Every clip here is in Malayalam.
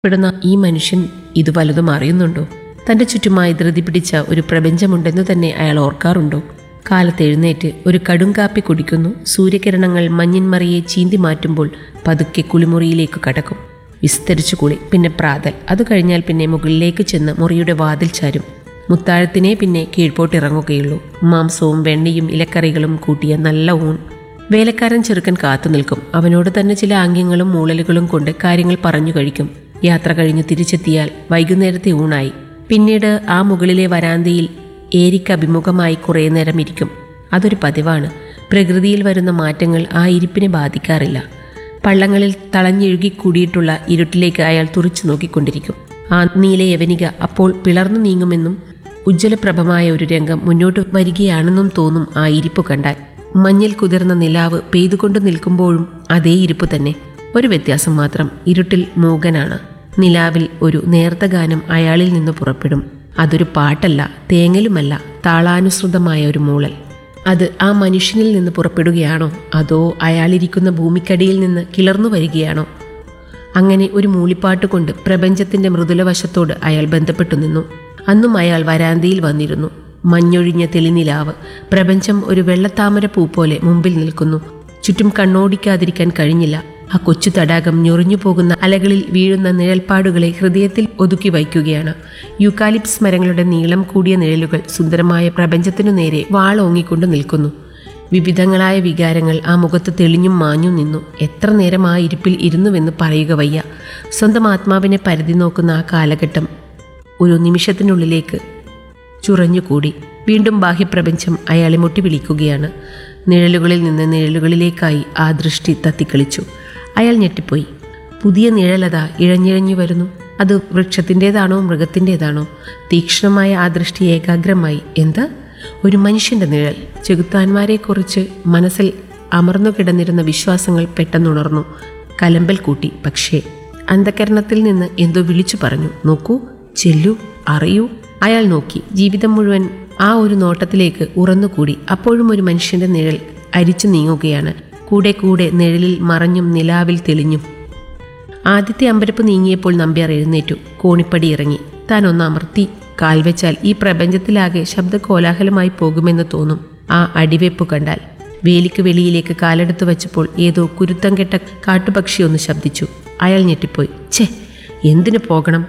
പെടുന്ന ഈ മനുഷ്യൻ ഇത് വലുതും അറിയുന്നുണ്ടോ? തന്റെ ചുറ്റുമായി ധൃതി പിടിച്ച ഒരു പ്രപഞ്ചമുണ്ടെന്ന് തന്നെ അയാൾ ഓർക്കാറുണ്ടോ? കാലത്ത് എഴുന്നേറ്റ് ഒരു കടുങ്കാപ്പി കുടിക്കുന്നു. സൂര്യകിരണങ്ങൾ മഞ്ഞിൻമറിയെ ചീന്തി മാറ്റുമ്പോൾ പതുക്കെ കുളിമുറിയിലേക്ക് കടക്കും. വിസ്തരിച്ചു കുളി, പിന്നെ പ്രാതൽ. അത് കഴിഞ്ഞാൽ പിന്നെ മുകളിലേക്ക് ചെന്ന് മുറിയുടെ വാതിൽ ചാരും. മുത്താഴത്തിനെ പിന്നെ കീഴ്പോട്ടിറങ്ങുകയുള്ളൂ. മാംസവും വെണ്ണയും ഇലക്കറികളും കൂട്ടിയ നല്ല ഊൺ. വേലക്കാരൻ ചെറുക്കൻ കാത്തു നിൽക്കും. അവനോട് തന്നെ ചില ആംഗ്യങ്ങളും മൂളലുകളും കൊണ്ട് കാര്യങ്ങൾ പറഞ്ഞു കഴിക്കും. യാത്ര കഴിഞ്ഞ് തിരിച്ചെത്തിയാൽ വൈകുന്നേരത്തെ ഊണായി. പിന്നീട് ആ മുകളിലെ വരാന്തയിൽ ഏരിക്ക് അഭിമുഖമായി കുറേ നേരം ഇരിക്കും. അതൊരു പതിവാണ്. പ്രകൃതിയിൽ വരുന്ന മാറ്റങ്ങൾ ആ ഇരിപ്പിനെ ബാധിക്കാറില്ല. പള്ളങ്ങളിൽ തളഞ്ഞെഴുകിക്കൂടിയിട്ടുള്ള ഇരുട്ടിലേക്ക് അയാൾ തുറിച്ചു നോക്കിക്കൊണ്ടിരിക്കും. ആ നീല യവനിക അപ്പോൾ പിളർന്നു നീങ്ങുമെന്നും ഉജ്ജ്വലപ്രഭമായ ഒരു രംഗം മുന്നോട്ട് വരികയാണെന്നും തോന്നും ആ ഇരിപ്പ് കണ്ടാൽ. മഞ്ഞിൽ കുതിർന്ന നിലാവ് പെയ്തുകൊണ്ട് നിൽക്കുമ്പോഴും അതേ ഇരിപ്പ് തന്നെ. ഒരു വ്യത്യാസം മാത്രം, ഇരുട്ടിൽ മൂകനാണ്. നിലാവിൽ ഒരു നേർത്ത ഗാനം അയാളിൽ നിന്ന് പുറപ്പെടും. അതൊരു പാട്ടല്ല, തേങ്ങലുമല്ല, താളാനുസൃതമായ ഒരു മൂളൽ. അത് ആ മനുഷ്യനിൽ നിന്ന് പുറപ്പെടുകയാണോ, അതോ അയാളിരിക്കുന്ന ഭൂമിക്കടിയിൽ നിന്ന് കിളർന്നു വരികയാണോ? അങ്ങനെ ഒരു മൂളിപ്പാട്ട് കൊണ്ട് പ്രപഞ്ചത്തിന്റെ മൃദുലവശത്തോട് അയാൾ ബന്ധപ്പെട്ടു നിന്നു. അന്നും അയാൾ വരാന്തയിൽ വന്നിരുന്നു. മഞ്ഞൊഴിഞ്ഞ തെളിനിലാവ്. പ്രപഞ്ചം ഒരു വെള്ളത്താമര പൂ പോലെ മുമ്പിൽ നിൽക്കുന്നു. ചുറ്റും കണ്ണോടിക്കാതിരിക്കാൻ കഴിഞ്ഞില്ല. ആ കൊച്ചു തടാകം ഞൊറിഞ്ഞു പോകുന്ന അലകളിൽ വീഴുന്ന നിഴൽപ്പാടുകളെ ഹൃദയത്തിൽ ഒതുക്കി വയ്ക്കുകയാണ്. യൂക്കാലിപ്സ് മരങ്ങളുടെ നീളം കൂടിയ നിഴലുകൾ സുന്ദരമായ പ്രപഞ്ചത്തിനു നേരെ വാളോങ്ങിക്കൊണ്ട് നിൽക്കുന്നു. വിവിധങ്ങളായ വികാരങ്ങൾ ആ മുഖത്ത് തെളിഞ്ഞും മാഞ്ഞും നിന്നു. എത്ര നേരം ആ ഇരിപ്പിൽ ഇരുന്നുവെന്ന് പറയുക വയ്യ. സ്വന്തം ആത്മാവിനെ പരിധി നോക്കുന്ന ആ കാലഘട്ടം ഒരു നിമിഷത്തിനുള്ളിലേക്ക് ചുറഞ്ഞുകൂടി. വീണ്ടും ബാഹ്യപ്രപഞ്ചം അയാളെ മുട്ടി വിളിക്കുകയാണ്. നിഴലുകളിൽ നിന്ന് നിഴലുകളിലേക്കായി ആ ദൃഷ്ടി തത്തിക്കളിച്ചു. അയാൾ ഞെട്ടിപ്പോയി. പുതിയ നിഴലതാ ഇഴഞ്ഞിഴഞ്ഞു വരുന്നു. അത് വൃക്ഷത്തിൻ്റെതാണോ മൃഗത്തിൻ്റെതാണോ? തീക്ഷ്ണമായ ആ ദൃഷ്ടി ഏകാഗ്രമായി. എന്താ? ഒരു മനുഷ്യൻ്റെ നിഴൽ. ചെകുത്താന്മാരെക്കുറിച്ച് മനസ്സിൽ അമർന്നു കിടന്നിരുന്ന വിശ്വാസങ്ങൾ പെട്ടെന്നുണർന്നു. കലമ്പൽ കൂട്ടി. പക്ഷേ അന്ധകരണത്തിൽ നിന്ന് എന്തോ വിളിച്ചു പറഞ്ഞു. നോക്കൂ, ചെല്ലൂ, അറിയൂ. അയാൾ നോക്കി. ജീവിതം മുഴുവൻ ആ ഒരു നോട്ടത്തിലേക്ക് ഉറന്നുകൂടി. അപ്പോഴും ഒരു മനുഷ്യന്റെ നിഴൽ അരിച്ചു നീങ്ങുകയാണ്. കൂടെ കൂടെ നിഴലിൽ മറഞ്ഞും നിലാവിൽ തെളിഞ്ഞും. ആദ്യത്തെ അമ്പരപ്പ് നീങ്ങിയപ്പോൾ നമ്പ്യാർ എഴുന്നേറ്റു. കോണിപ്പടി ഇറങ്ങി. താൻ ഒന്ന് അമർത്തി കാൽവെച്ചാൽ ഈ പ്രപഞ്ചത്തിലാകെ ശബ്ദകോലാഹലമായി പോകുമെന്ന് തോന്നും ആ അടിവെപ്പ് കണ്ടാൽ. വേലിക്ക് വെളിയിലേക്ക് കാലെടുത്ത് വെച്ചപ്പോൾ ഏതോ കുരുത്തം കെട്ട കാട്ടുപക്ഷി ഒന്ന് ശബ്ദിച്ചു. അയാൾ ഞെട്ടിപ്പോയി. ഛേ, എന്തിനു പോകണം?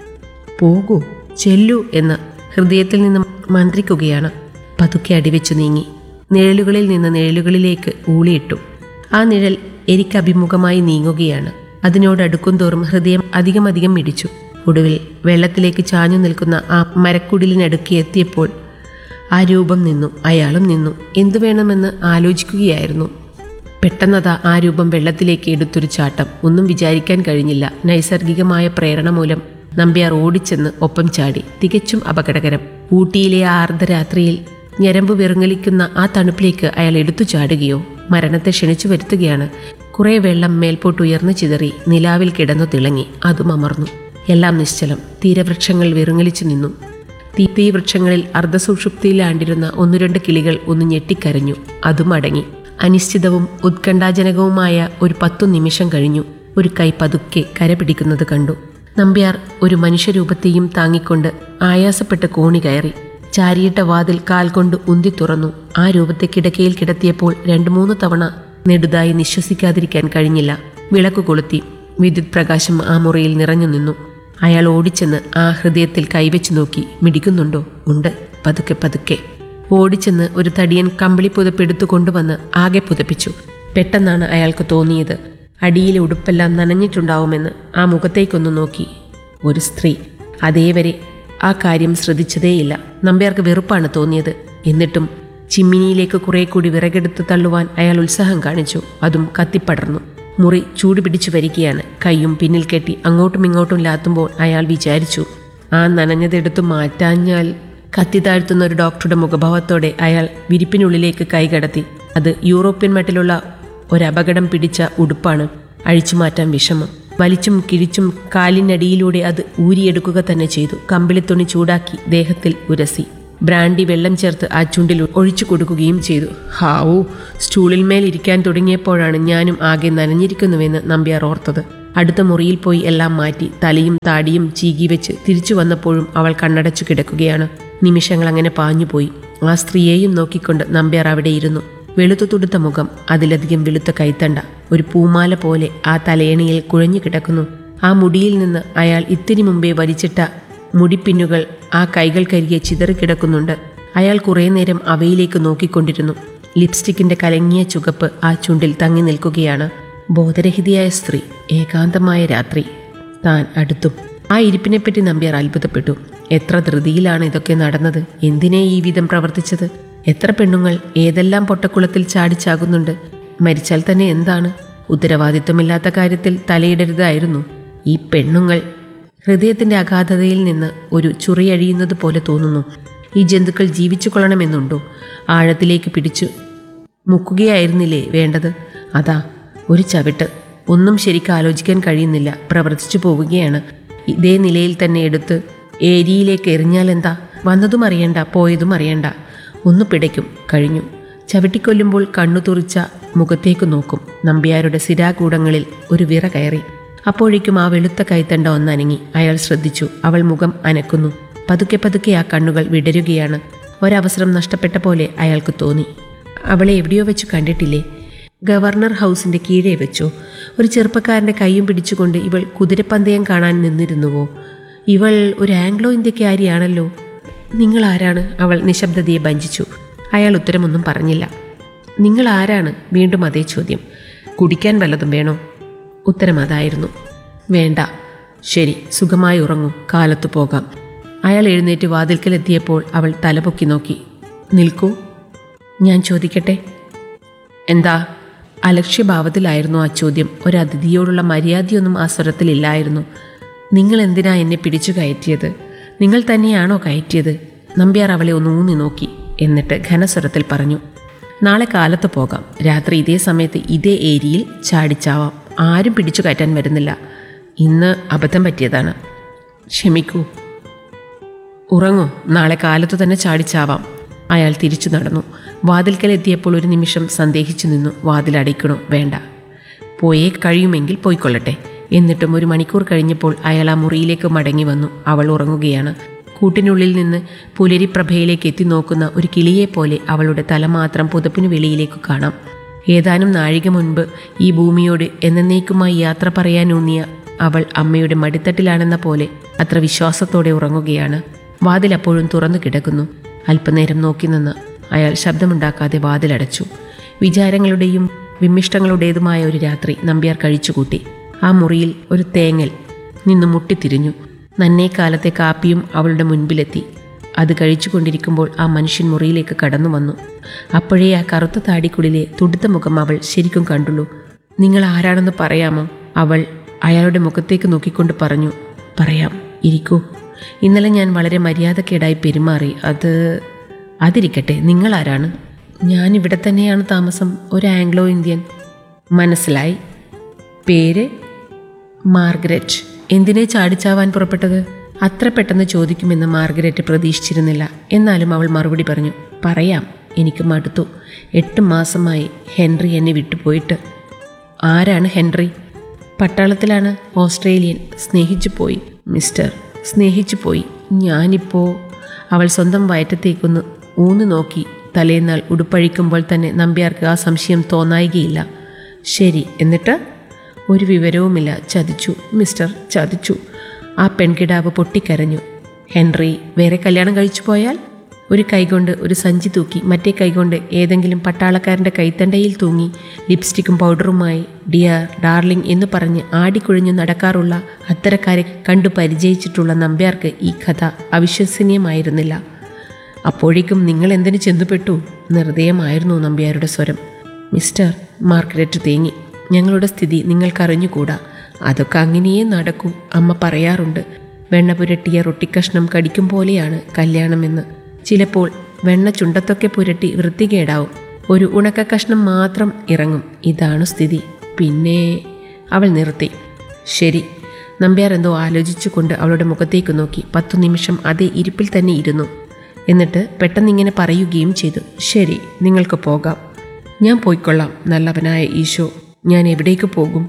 പോകൂ, ചെല്ലൂ എന്ന് ഹൃദയത്തിൽ നിന്ന് മന്ത്രിക്കുകയാണ്. പതുക്കെ അടിവെച്ചു നീങ്ങി. നിഴലുകളിൽ നിന്ന് നിഴലുകളിലേക്ക് ഊളിയിട്ടു. ആ നിഴൽ എരിക്കഭിമുഖമായി നീങ്ങുകയാണ്. അതിനോടടുക്കും തോറും ഹൃദയം അധികം മിടിച്ചു. ഒടുവിൽ വെള്ളത്തിലേക്ക് ചാഞ്ഞു നിൽക്കുന്ന ആ മരക്കുടിലിനടുക്കി എത്തിയപ്പോൾ ആ രൂപം നിന്നു. അയാളും നിന്നു. എന്തു വേണമെന്ന് ആലോചിക്കുകയായിരുന്നു. പെട്ടെന്നതാ ആ രൂപം വെള്ളത്തിലേക്ക് എടുത്തൊരു ചാട്ടം. ഒന്നും വിചാരിക്കാൻ കഴിഞ്ഞില്ല. നൈസർഗികമായ പ്രേരണ മൂലം നമ്പ്യാർ ഓടിച്ചെന്ന് ഒപ്പം ചാടി. തികച്ചും അപകടകരം. ഊട്ടിയിലെ ആ അർദ്ധരാത്രിയിൽ ഞരമ്പ് വിറങ്ങലിക്കുന്ന ആ തണുപ്പിലേക്ക് അയാൾ എടുത്തു ചാടുകയോ? മരണത്തെ ക്ഷണിച്ചു വരുത്തുകയാണ്. കുറെ വെള്ളം മേൽപോട്ട് ഉയർന്നു ചിതറി നിലാവിൽ കിടന്നു തിളങ്ങി. അതും അമർന്നു. എല്ലാം നിശ്ചലം. തീരവൃക്ഷങ്ങൾ വിറങ്ങലിച്ചു നിന്നു. തീവൃക്ഷങ്ങളിൽ അർദ്ധസുഷുപ്തിയിലാണ്ടിരുന്ന 1-2 കിളികൾ ഒന്ന് ഞെട്ടിക്കരഞ്ഞു. അതും അടങ്ങി. അനിശ്ചിതവും ഉത്കണ്ഠാജനകവുമായ ഒരു 10 നിമിഷം കഴിഞ്ഞു. ഒരു കൈ പതുക്കെ കര പിടിക്കുന്നത് കണ്ടു. നമ്പ്യാർ ഒരു മനുഷ്യരൂപത്തെയും താങ്ങിക്കൊണ്ട് ആയാസപ്പെട്ട് കോണി കയറി. ചാരിയിട്ട വാതിൽ കാൽ കൊണ്ട് ഉന്തി തുറന്നു. ആ രൂപത്തെ കിടക്കയിൽ കിടത്തിയപ്പോൾ 2-3 തവണ നെടുതായി നിശ്വസിക്കാതിരിക്കാൻ കഴിഞ്ഞില്ല. വിളക്ക് കൊളുത്തി. വിദ്യുത് പ്രകാശം ആ മുറിയിൽ നിറഞ്ഞു നിന്നു. അയാൾ ഓടിച്ചെന്ന് ആ ഹൃദയത്തിൽ കൈവച്ചു നോക്കി. മിടിക്കുന്നുണ്ടോ? ഉണ്ട്. പതുക്കെ പതുക്കെ ഓടിച്ചെന്ന് ഒരു തടിയൻ കമ്പിളി പുതപ്പെടുത്തു കൊണ്ടുവന്ന് ആകെ പുതപ്പിച്ചു. പെട്ടെന്നാണ് അയാൾക്ക് തോന്നിയത് അടിയിലെ ഉടുപ്പെല്ലാം നനഞ്ഞിട്ടുണ്ടാവുമെന്ന്. ആ മുഖത്തേക്കൊന്നു നോക്കി. ഒരു സ്ത്രീ. അതേവരെ ആ കാര്യം ശ്രദ്ധിച്ചതേയില്ല. നമ്പ്യാർക്ക് വെറുപ്പാണ് തോന്നിയത്. എന്നിട്ടും ചിമ്മിനിയിലേക്ക് കുറെ കൂടി വിറകെടുത്ത് തള്ളുവാൻ അയാൾ ഉത്സാഹം കാണിച്ചു. അതും കത്തിപ്പടർന്നു. മുറി ചൂടുപിടിച്ചു വരികയാണ്. കൈയും പിന്നിൽ കെട്ടി അങ്ങോട്ടും ഇങ്ങോട്ടും ലാത്തുമ്പോൾ അയാൾ വിചാരിച്ചു, ആ നനഞ്ഞതെടുത്തു മാറ്റാഞ്ഞാൽ. കത്തി താഴ്ത്തുന്ന ഒരു ഡോക്ടറുടെ മുഖഭാവത്തോടെ അയാൾ വിരിപ്പിനുള്ളിലേക്ക് കൈകടത്തി. അത് യൂറോപ്യൻ മട്ടിലുള്ള ഒരപകടം പിടിച്ച ഉടുപ്പാണ്. അഴിച്ചുമാറ്റാൻ വിഷമം. വലിച്ചും കിഴിച്ചും കാലിനടിയിലൂടെ അത് ഊരിയെടുക്കുക തന്നെ ചെയ്തു. കമ്പിളിത്തുണി ചൂടാക്കി ദേഹത്തിൽ ഉരസി. ബ്രാൻഡി വെള്ളം ചേർത്ത് ആ ചുണ്ടിൽ ഒഴിച്ചു കൊടുക്കുകയും ചെയ്തു. ഹാവൂ, സ്റ്റൂളിന്മേൽ ഇരിക്കാൻ തുടങ്ങിയപ്പോഴാണ് ഞാനും ആകെ നനഞ്ഞിരിക്കുന്നുവെന്ന് നമ്പ്യാർ ഓർത്തത്. അടുത്ത മുറിയിൽ പോയി എല്ലാം മാറ്റി തലയും താടിയും ചീകി വെച്ച് തിരിച്ചു വന്നപ്പോഴും അവൾ കണ്ണടച്ചു കിടക്കുകയാണ്. നിമിഷങ്ങൾ അങ്ങനെ പാഞ്ഞുപോയി. ആ സ്ത്രീയെയും നോക്കിക്കൊണ്ട് നമ്പ്യാർ അവിടെ ഇരുന്നു. വെളുത്തു തുടുത്ത മുഖം, അതിലധികം വെളുത്ത കൈത്തണ്ട, ഒരു പൂമാല പോലെ ആ തലയണിയിൽ കുഴഞ്ഞു കിടക്കുന്നു. ആ മുടിയിൽ നിന്ന് അയാൾ ഇത്തിരി മുമ്പേ വലിച്ചിട്ട മുടിപ്പിന്നുകൾ ആ കൈകൾക്കരികെ ചിതറിക്കിടക്കുന്നുണ്ട്. അയാൾ കുറേ നേരം അവയിലേക്ക് നോക്കിക്കൊണ്ടിരുന്നു. ലിപ്സ്റ്റിക്കിന്റെ കലങ്ങിയ ചുവപ്പ് ആ ചുണ്ടിൽ തങ്ങി നിൽക്കുകയാണ്. ബോധരഹിതയായ സ്ത്രീ, ഏകാന്തമായ രാത്രി, താൻ അടുത്തും. ആ ഇരിപ്പിനെപ്പറ്റി നമ്പ്യാർ അത്ഭുതപ്പെട്ടു. എത്ര ധൃതിയിലാണ് ഇതൊക്കെ നടന്നത്? എന്തിനേ ഈ വിധം പ്രവർത്തിച്ചത്? എത്ര പെണ്ണുങ്ങൾ ഏതെല്ലാം പൊട്ടക്കുളത്തിൽ ചാടിച്ചാകുന്നുണ്ട്. മരിച്ചാൽ തന്നെ എന്താണ്? ഉത്തരവാദിത്വമില്ലാത്ത കാര്യത്തിൽ തലയിടരുതായിരുന്നു. ഈ പെണ്ണുങ്ങൾ. ഹൃദയത്തിന്റെ അഗാധതയിൽ നിന്ന് ഒരു ചുറിയഴിയുന്നത് പോലെ തോന്നുന്നു. ഈ ജന്തുക്കൾ ജീവിച്ചു കൊള്ളണമെന്നുണ്ടോ? ആഴത്തിലേക്ക് പിടിച്ചു മുക്കുകയായിരുന്നില്ലേ വേണ്ടത്? അതാ ഒരു ചവിട്ട്. ഒന്നും ശരിക്കും ആലോചിക്കാൻ കഴിയുന്നില്ല. പ്രവർത്തിച്ചു പോവുകയാണ്. ഇതേ നിലയിൽ തന്നെ എടുത്ത് ഏരിയിലേക്ക് എറിഞ്ഞാലെന്താ? വന്നതും അറിയണ്ട, പോയതും അറിയണ്ട. ഒന്ന് പിടയ്ക്കും, കഴിഞ്ഞു. ചവിട്ടിക്കൊല്ലുമ്പോൾ കണ്ണു തുറിച്ച മുഖത്തേക്ക് നോക്കും. നമ്പ്യാരുടെ സിരാകൂടങ്ങളിൽ ഒരു വിറ കയറി. അപ്പോഴേക്കും ആ വെളുത്ത കൈത്തണ്ട ഒന്നനങ്ങി. അയാൾ ശ്രദ്ധിച്ചു. അവൾ മുഖം അനക്കുന്നു. പതുക്കെ പതുക്കെ ആ കണ്ണുകൾ വിടരുകയാണ്. ഒരവസരം നഷ്ടപ്പെട്ട പോലെ അയാൾക്ക് തോന്നി. അവളെ എവിടെയോ വെച്ച് കണ്ടിട്ടില്ലേ? ഗവർണർ ഹൗസിന്റെ കീഴേ വെച്ചോ? ഒരു ചെറുപ്പക്കാരന്റെ കൈയും പിടിച്ചുകൊണ്ട് ഇവൾ കുതിരപ്പന്തയം കാണാൻ നിന്നിരുന്നുവോ? ഇവൾ ഒരു ആംഗ്ലോ ഇന്ത്യക്കാരിയാണല്ലോ. നിങ്ങൾ ആരാണ്? അവൾ നിശബ്ദതയെ ഭഞ്ജിച്ചു. അയാൾ ഉത്തരമൊന്നും പറഞ്ഞില്ല. നിങ്ങൾ ആരാണ്? വീണ്ടും അതേ ചോദ്യം. കുടിക്കാൻ വല്ലതും വേണോ? ഉത്തരം അതായിരുന്നു. വേണ്ട. ശരി, സുഖമായി ഉറങ്ങൂ, കാലത്തു പോകാം. അയാൾ എഴുന്നേറ്റ് വാതിൽക്കലെത്തിയപ്പോൾ അവൾ തലപൊക്കി നോക്കി. നിൽക്കൂ, ഞാൻ ചോദിക്കട്ടെ. എന്താ? അലക്ഷ്യഭാവത്തിലായിരുന്നു ആ ചോദ്യം. ഒരതിഥിയോടുള്ള മര്യാദയൊന്നും ആ സ്വരത്തിലില്ലായിരുന്നു. നിങ്ങൾ എന്തിനാ എന്നെ പിടിച്ചു കയറ്റിയത്? നിങ്ങൾ തന്നെയാണോ കയറ്റിയത്? നമ്പ്യാർ അവളെ ഒന്ന് ഊന്നി നോക്കി. എന്നിട്ട് ഘനസ്വരത്തിൽ പറഞ്ഞു, നാളെ കാലത്ത് പോകാം. രാത്രി ഇതേ സമയത്ത് ഇതേ ഏരിയയിൽ ചാടിച്ചാവാം. ആരും പിടിച്ചു കയറ്റാൻ വരുന്നില്ല. ഇന്ന് അബദ്ധം പറ്റിയതാണ്. ക്ഷമിക്കൂ. ഉറങ്ങൂ, നാളെ കാലത്തു തന്നെ ചാടിച്ചാവാം. അയാൾ തിരിച്ചു നടന്നു. വാതിൽക്കലെത്തിയപ്പോൾ ഒരു നിമിഷം സന്ദേഹിച്ചു നിന്നു. വാതിലടയ്ക്കണോ? വേണ്ട. പോയേ കഴിയുമെങ്കിൽ പോയിക്കൊള്ളട്ടെ. എന്നിട്ടും 1 മണിക്കൂർ കഴിഞ്ഞപ്പോൾ അയാൾ ആ മുറിയിലേക്ക് മടങ്ങി വന്നു. അവൾ ഉറങ്ങുകയാണ്. കൂട്ടിനുള്ളിൽ നിന്ന് പുലരിപ്രഭയിലേക്ക് എത്തി നോക്കുന്ന ഒരു കിളിയെപ്പോലെ അവളുടെ തല മാത്രം പുതപ്പിനു വെളിയിലേക്ക് കാണാം. ഏതാനും നാഴിക മുൻപ് ഈ ഭൂമിയോട് എന്നേക്കുമായി യാത്ര പറയാനൂന്നിയ അവൾ അമ്മയുടെ മടിത്തട്ടിലാണെന്ന പോലെ അത്ര വിശ്വാസത്തോടെ ഉറങ്ങുകയാണ്. വാതിൽ അപ്പോഴും തുറന്നു കിടക്കുന്നു. അല്പനേരം നോക്കി നിന്ന് അയാൾ ശബ്ദമുണ്ടാക്കാതെ വാതിലടച്ചു. വിചാരങ്ങളുടെയും വിമ്മിഷ്ടങ്ങളുടേതുമായ ഒരു രാത്രി നമ്പ്യാർ കഴിച്ചുകൂട്ടി. ആ മുറിയിൽ ഒരു തേങ്ങൽ നിന്ന് മുട്ടിത്തിരിഞ്ഞു. നന്നേക്കാലത്തെ കാപ്പിയും അവളുടെ മുൻപിലെത്തി. അത് കഴിച്ചുകൊണ്ടിരിക്കുമ്പോൾ ആ മനുഷ്യൻ മുറിയിലേക്ക് കടന്നു വന്നു. അപ്പോഴേ ആ കറുത്ത താടിക്കുള്ളിലെ തുടുത്ത മുഖം അവൾ ശരിക്കും കണ്ടുള്ളൂ. നിങ്ങൾ ആരാണെന്ന് പറയാമോ? അവൾ അയാളുടെ മുഖത്തേക്ക് നോക്കിക്കൊണ്ട് പറഞ്ഞു. പറയാം, ഇരിക്കൂ. ഇന്നലെ ഞാൻ വളരെ മര്യാദക്കേടായി പെരുമാറി. അതിരിക്കട്ടെ, നിങ്ങൾ ആരാണ്? ഞാനിവിടെ തന്നെയാണ് താമസം. ഒരു ആംഗ്ലോ ഇന്ത്യൻ. മനസ്സിലായി. പേര്? മാർഗരറ്റ്. എന്തിനെ ചാടിച്ചാവാൻ പുറപ്പെട്ടത്? അത്ര പെട്ടെന്ന് ചോദിക്കുമെന്ന് മാർഗരറ്റ് പ്രതീക്ഷിച്ചിരുന്നില്ല. എന്നാലും അവൾ മറുപടി പറഞ്ഞു. പറയാം, എനിക്ക് മടുത്തു. 8 മാസമായി ഹെൻറി എന്നെ വിട്ടുപോയിട്ട്. ആരാണ് ഹെൻറി? പട്ടാളത്തിലാണ്. ഓസ്ട്രേലിയൻ. സ്നേഹിച്ചു പോയി മിസ്റ്റർ, സ്നേഹിച്ചു പോയി. ഞാനിപ്പോൾ. അവൾ സ്വന്തം വയറ്റത്തേക്കൊന്ന് ഊന്നു നോക്കി. തലേന്നാൾ ഉടുപ്പഴിക്കുമ്പോൾ തന്നെ നമ്പ്യാർക്ക് ആ സംശയം തോന്നായികയില്ല. ശരി, എന്നിട്ട്? ഒരു വിവരവുമില്ല. ചതിച്ചു മിസ്റ്റർ, ചതിച്ചു. ആ പെൺകിടാവ് പൊട്ടിക്കരഞ്ഞു. ഹെൻറി വേറെ കല്യാണം കഴിച്ചു പോയാൽ? ഒരു കൈകൊണ്ട് ഒരു സഞ്ചി തൂക്കി മറ്റേ കൈകൊണ്ട് ഏതെങ്കിലും പട്ടാളക്കാരൻ്റെ കൈത്തണ്ടയിൽ തൂങ്ങി ലിപ്സ്റ്റിക്കും പൗഡറുമായി ഡിയർ, ഡാർലിംഗ് എന്ന് പറഞ്ഞ് ആടിക്കുഴഞ്ഞു നടക്കാറുള്ള അത്തരക്കാരെ കണ്ടു പരിചയിച്ചിട്ടുള്ള നമ്പ്യാർക്ക് ഈ കഥ അവിശ്വസനീയമായിരുന്നില്ല. അപ്പോഴേക്കും നിങ്ങൾ എന്തിനു ചെന്നുപെട്ടു? നിർദ്ദയമായിരുന്നു നമ്പ്യാരുടെ സ്വരം. മിസ്റ്റർ, മാർഗരറ്റ് തേങ്ങി. ഞങ്ങളുടെ സ്ഥിതി നിങ്ങൾക്കറിഞ്ഞുകൂടാ. അതൊക്കെ അങ്ങനെയേ നടക്കൂ. അമ്മ പറയാറുണ്ട്, വെണ്ണ പുരട്ടിയ റൊട്ടിക്കഷ്ണം കടിക്കും പോലെയാണ് കല്യാണമെന്ന്. ചിലപ്പോൾ വെണ്ണ ചുണ്ടത്തൊക്കെ പുരട്ടി വൃത്തികേടാവും. ഒരു ഉണക്ക കഷ്ണം മാത്രം ഇറങ്ങും. ഇതാണ് സ്ഥിതി. പിന്നെ അവൾ നിർത്തി. ശരി. നമ്പ്യാർ എന്തോ ആലോചിച്ചുകൊണ്ട് അവളുടെ മുഖത്തേക്ക് നോക്കി. 10 നിമിഷം അതേ ഇരിപ്പിൽ തന്നെ ഇരുന്നു. എന്നിട്ട് പെട്ടെന്നിങ്ങനെ പറയുകയും ചെയ്തു. ശരി, നിങ്ങൾക്ക് പോകാം. ഞാൻ പോയിക്കൊള്ളാം. നല്ലവനായ ഈശോ, ഞാൻ എവിടേക്ക് പോകും?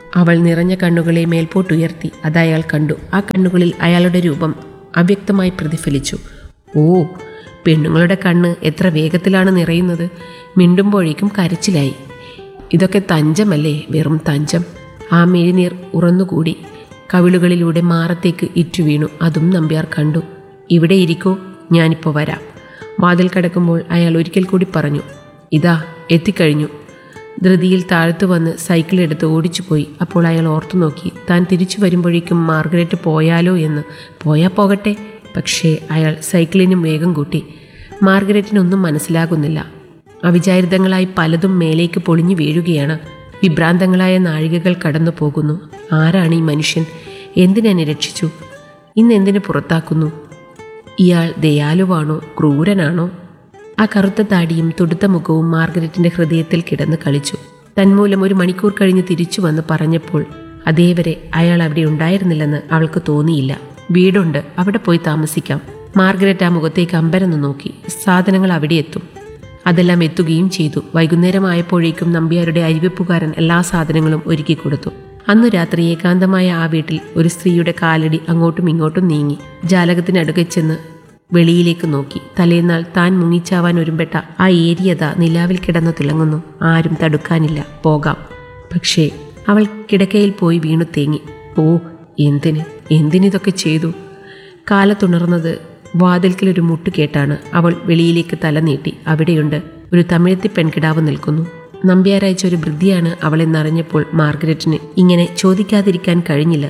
അവൾ നിറഞ്ഞ കണ്ണുകളെ മേൽപോട്ടുയർത്തി. അതയാൾ കണ്ടു. ആ കണ്ണുകളിൽ അയാളുടെ രൂപം അവ്യക്തമായി പ്രതിഫലിച്ചു. ഓ, പെണ്ണുങ്ങളുടെ കണ്ണ് എത്ര വേഗത്തിലാണ് നിറയുന്നത്! മിണ്ടുമ്പോഴേക്കും കരച്ചിലായി. ഇതൊക്കെ തഞ്ചമല്ലേ, വെറും തഞ്ചം. ആ മിഴിനീർ ഉറന്നുകൂടി കവിളുകളിലൂടെ മാറത്തേക്ക് ഇറ്റുവീണു. അതും നമ്പ്യാർ കണ്ടു. ഇവിടെ ഇരിക്കൂ, ഞാനിപ്പോൾ വരാം. വാതിൽ കടക്കുമ്പോൾ അയാൾ ഒരിക്കൽ കൂടി പറഞ്ഞു, ഇതാ എത്തിക്കഴിഞ്ഞു. ധൃതിയിൽ താഴ്ത്തു വന്ന് സൈക്കിളെടുത്ത് ഓടിച്ചുപോയി. അപ്പോൾ അയാൾ ഓർത്തു നോക്കി, താൻ തിരിച്ചു വരുമ്പോഴേക്കും മാർഗരറ്റ് പോയാലോ എന്ന്. പോയാൽ പോകട്ടെ. പക്ഷേ അയാൾ സൈക്കിളിനും വേഗം കൂട്ടി. മാർഗരറ്റിനൊന്നും മനസ്സിലാകുന്നില്ല. അവിചാരിതങ്ങളായി പലതും മേലേക്ക് പൊളിഞ്ഞു വീഴുകയാണ്. വിഭ്രാന്തങ്ങളായ നാഴികകൾ കടന്നു പോകുന്നു. ആരാണ് ഈ മനുഷ്യൻ? എന്തിനെന്നെ രക്ഷിച്ചു? ഇന്നെന്തിനു പുറത്താക്കുന്നു? ഇയാൾ ദയാലുവാണോ ക്രൂരനാണോ? ആ കറുത്ത താടിയും തുടുത്ത മുഖവും മാർഗരറ്റിന്റെ ഹൃദയത്തിൽ കിടന്ന് കളിച്ചു. തന്മൂലം 1 മണിക്കൂർ കഴിഞ്ഞ് തിരിച്ചു വന്ന് പറഞ്ഞപ്പോൾ അതേവരെ അയാൾ അവിടെ ഉണ്ടായിരുന്നില്ലെന്ന് അവൾക്ക് തോന്നിയില്ല. വീടുണ്ട്, അവിടെ പോയി താമസിക്കാം. മാർഗരറ്റ് ആ മുഖത്തേക്ക് അമ്പരന്ന് നോക്കി. സാധനങ്ങൾ അവിടെ എത്തും. അതെല്ലാം എത്തുകയും ചെയ്തു. വൈകുന്നേരമായപ്പോഴേക്കും നമ്പ്യാരുടെ അരിവെപ്പുകാരൻ എല്ലാ സാധനങ്ങളും ഒരുക്കി കൊടുത്തു. അന്നു രാത്രി ഏകാന്തമായ ആ വീട്ടിൽ ഒരു സ്ത്രീയുടെ കാലടി അങ്ങോട്ടും ഇങ്ങോട്ടും നീങ്ങി. ജാലകത്തിനടുക്കെ ചെന്ന് വെളിയിലേക്ക് നോക്കി. തലേന്നാൾ താൻ മുങ്ങിച്ചാവാൻ ഒരുമ്പെട്ട ആ ഏരിയത നിലാവിൽ കിടന്നു തിളങ്ങുന്നു. ആരും തടുക്കാനില്ല. പോകാം. പക്ഷേ അവൾ കിടക്കയിൽ പോയി വീണു തേങ്ങി. ഓ, എന്തിനിതൊക്കെ ചെയ്തു? കാലത്തുണർന്നത് വാതിൽക്കലൊരു മുട്ട് കേട്ടാണ്. അവൾ വെളിയിലേക്ക് തല നീട്ടി. അവിടെയുണ്ട് ഒരു തമിഴത്തി പെൺകിടാവ് നിൽക്കുന്നു. നമ്പ്യാരയച്ച ഒരു വൃദ്ധിയാണ് അവളെന്നറിഞ്ഞപ്പോൾ മാർഗരറ്റിന് ഇങ്ങനെ ചോദിക്കാതിരിക്കാൻ കഴിഞ്ഞില്ല.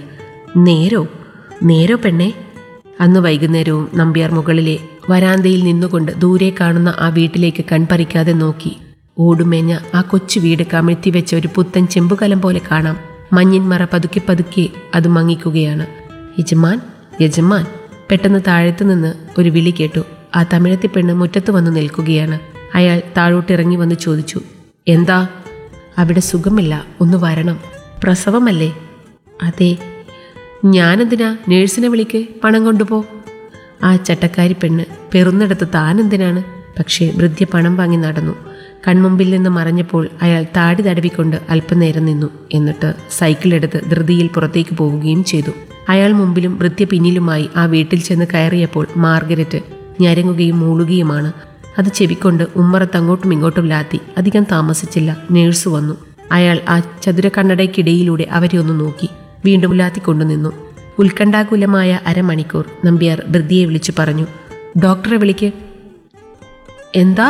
നേരോ പെണ്ണേ? അന്ന് വൈകുന്നേരവും നമ്പ്യാർ മുകളിലെ വരാന്തയിൽ നിന്നുകൊണ്ട് ദൂരെ കാണുന്ന ആ വീട്ടിലേക്ക് കൺപറിക്കാതെ നോക്കി. ഓടുമേഞ്ഞ ആ കൊച്ചു വീട് കമിഴ്ത്തി വെച്ച ഒരു പുത്തൻ ചെമ്പുകലം പോലെ കാണാം. മഞ്ഞിൻ മറ പതുക്കെ പതുക്കെ അത് മങ്ങിക്കുകയാണ്. യജമാൻ! പെട്ടെന്ന് താഴത്തു നിന്ന് ഒരു വിളി കേട്ടു. ആ തമിഴത്തി പെണ്ണ് മുറ്റത്ത് വന്നു നിൽക്കുകയാണ്. അയാൾ താഴോട്ടിറങ്ങി വന്ന് ചോദിച്ചു, എന്താ? അവിടെ സുഖമില്ല, ഒന്ന് വരണം. പ്രസവമല്ലേ? അതെ. ഞാനെന്തിനാ? നേഴ്സിനെ വിളിക്ക്, പണം കൊണ്ടുപോ. ആ ചട്ടക്കാരി പെണ്ണ് പെറുന്നിടത്ത് താനെന്തിനാണ്? പക്ഷേ വൃദ്ധ്യ പണം വാങ്ങി നടന്നു. കൺമുമ്പിൽ നിന്ന് മറഞ്ഞപ്പോൾ അയാൾ താടി തടവിക്കൊണ്ട് അല്പനേരം നിന്നു. എന്നിട്ട് സൈക്കിളെടുത്ത് ധൃതിയിൽ പുറത്തേക്ക് പോവുകയും ചെയ്തു. അയാൾ മുമ്പിലും വൃദ്ധ്യ പിന്നിലുമായി ആ വീട്ടിൽ ചെന്ന് കയറിയപ്പോൾ മാർഗരറ്റ് ഞരങ്ങുകയും മൂളുകയുമാണ്. അത് ചെവിക്കൊണ്ട് ഉമ്മറത്ത് അങ്ങോട്ടും ഇങ്ങോട്ടും ലാത്തി. അധികം താമസിച്ചില്ല, നേഴ്സ് വന്നു. അയാൾ ആ ചതുരക്കണ്ണടയ്ക്കിടയിലൂടെ അവരെ ഒന്ന് നോക്കി. വീണ്ടും ലാത്തിക്കൊണ്ടു നിന്നു. ഉത്കണ്ഠാകുലമായ അരമണിക്കൂർ നമ്പ്യാർ വൃദ്ധിയെ വിളിച്ചു പറഞ്ഞു, ഡോക്ടറെ വിളിക്ക്. എന്താ?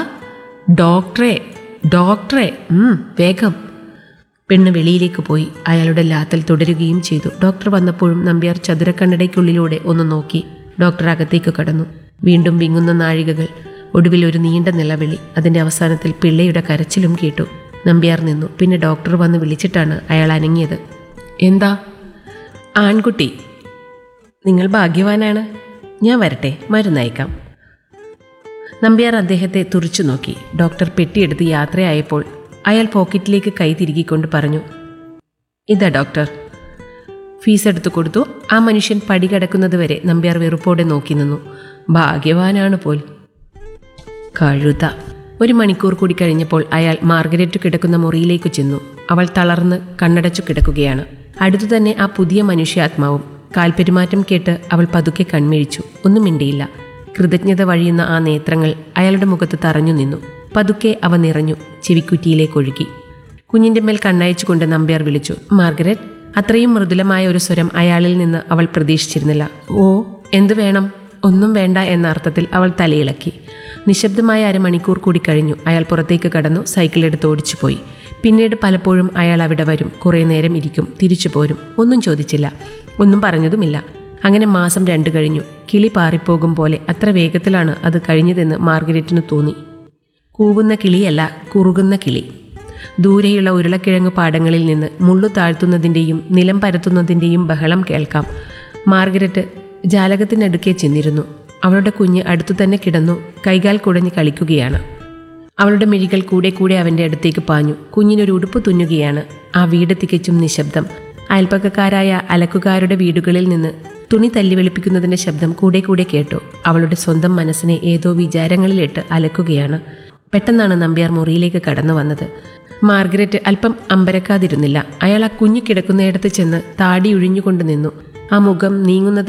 ഡോക്ടറെ വേഗം. പെണ്ണ് വെളിയിലേക്ക് പോയി. അയാളുടെ ലാത്തൽ തുടരുകയും ചെയ്തു. ഡോക്ടർ വന്നപ്പോഴും നമ്പ്യാർ ചതുരക്കണ്ണടയ്ക്കുള്ളിലൂടെ ഒന്ന് നോക്കി. ഡോക്ടർ അകത്തേക്ക് കടന്നു. വീണ്ടും വിങ്ങുന്ന നാഴികകൾ. ഒടുവിൽ ഒരു നീണ്ട നിലവിളി. അതിൻ്റെ അവസാനത്തിൽ പിള്ളയുടെ കരച്ചിലും കേട്ടു. നമ്പ്യാർ നിന്നു. പിന്നെ ഡോക്ടർ വന്ന് വിളിച്ചിട്ടാണ് അയാൾ അനങ്ങിയത്. എന്താ? ആൺകുട്ടി. നിങ്ങൾ ഭാഗ്യവാനാണ്. ഞാൻ വരട്ടെ, മരുന്നയക്കാം. നമ്പ്യാർ അദ്ദേഹത്തെ തുറിച്ചു നോക്കി. ഡോക്ടർ പെട്ടിയെടുത്ത് യാത്രയായപ്പോൾ അയാൾ പോക്കറ്റിലേക്ക് കൈ തിരുകിക്കൊണ്ട് പറഞ്ഞു, ഇതാ ഡോക്ടർ. ഫീസ് എടുത്തു കൊടുത്തു. ആ മനുഷ്യൻ പടി കടക്കുന്നത് വരെ നമ്പ്യാർ വെറുപ്പോടെ നോക്കി നിന്നു. ഭാഗ്യവാനാണ് പോൽ. കഴുത. 1 മണിക്കൂർ കൂടി കഴിഞ്ഞപ്പോൾ അയാൾ മാർഗരറ്റ് കിടക്കുന്ന മുറിയിലേക്ക് ചെന്നു. അവൾ തളർന്ന് കണ്ണടച്ചു കിടക്കുകയാണ്. അടുത്തു തന്നെ ആ പുതിയ മനുഷ്യാത്മാവും. കാൽപെരുമാറ്റം കേട്ട് അവൾ പതുക്കെ കൺമിഴിച്ചു. ഒന്നും മിണ്ടിയില്ല. കൃതജ്ഞത വഴിയുന്ന ആ നേത്രങ്ങൾ അയാളുടെ മുഖത്ത് തറഞ്ഞു നിന്നു. പതുക്കെ അവ നിറഞ്ഞു ചെവിക്കുറ്റിയിലേക്ക് ഒഴുകി. കുഞ്ഞിന്റെ മേൽ കണ്ണയച്ചുകൊണ്ട് നമ്പ്യാർ വിളിച്ചു, മാർഗരറ്റ്. അത്രയും മൃദുലമായ ഒരു സ്വരം അയാളിൽ നിന്ന് അവൾ പ്രതീക്ഷിച്ചിരുന്നില്ല. ഓ, എന്തു വേണം? ഒന്നും വേണ്ട എന്ന അർത്ഥത്തിൽ അവൾ തലയിളക്കി. നിശബ്ദമായ അരമണിക്കൂർ കൂടി കഴിഞ്ഞു. അയാൾ പുറത്തേക്ക് കടന്നു. സൈക്കിളെടുത്ത് ഓടിച്ചു പോയി. പിന്നീട് പലപ്പോഴും അയാൾ അവിടെ വരും, കുറേ നേരം ഇരിക്കും, തിരിച്ചു പോരും. ഒന്നും ചോദിച്ചില്ല, ഒന്നും പറഞ്ഞതുമില്ല. അങ്ങനെ മാസം 2 കഴിഞ്ഞു. കിളി പാറിപ്പോകും പോലെ അത്ര വേഗത്തിലാണ് അത് കഴിഞ്ഞതെന്ന് മാർഗരറ്റിന് തോന്നി. കൂവുന്ന കിളിയല്ല, കുറുകുന്ന കിളി. ദൂരെയുള്ള ഉരുളക്കിഴങ്ങ് പാടങ്ങളിൽ നിന്ന് മുള്ളു താഴ്ത്തുന്നതിൻ്റെയും നിലം പരത്തുന്നതിൻ്റെയും ബഹളം കേൾക്കാം. മാർഗരറ്റ് ജാലകത്തിനടുക്കെ ചെന്നിരുന്നു. അവളുടെ കുഞ്ഞ് അടുത്തു തന്നെ കിടന്നു കൈകാൽ കുടഞ്ഞ് കളിക്കുകയാണ്. അവളുടെ മിഴികൾ കൂടെ കൂടെ അവൻ്റെ അടുത്തേക്ക് പാഞ്ഞു. കുഞ്ഞിനൊരു ഉടുപ്പ് തുന്നുകയാണ്. ആ വീട് തികച്ചും നിശബ്ദം. അയൽപ്പക്കക്കാരായ അലക്കുകാരുടെ വീടുകളിൽ നിന്ന് തുണി തല്ലി വെളുപ്പിക്കുന്നതിൻ്റെ ശബ്ദം കൂടെ കൂടെ കേട്ടു. അവളുടെ സ്വന്തം മനസ്സിനെ ഏതോ വിചാരങ്ങളിലിട്ട് അലക്കുകയാണ്. പെട്ടെന്നാണ് നമ്പ്യാർ മുറിയിലേക്ക് കടന്നു വന്നത്. മാർഗരറ്റ് അല്പം അമ്പരക്കാതിരുന്നില്ല. അയാൾ ആ കുഞ്ഞു കിടക്കുന്നയിടത്ത് ചെന്ന് താടി ഒഴിഞ്ഞുകൊണ്ട് നിന്നു. ആ മുഖം നീങ്ങുന്നത്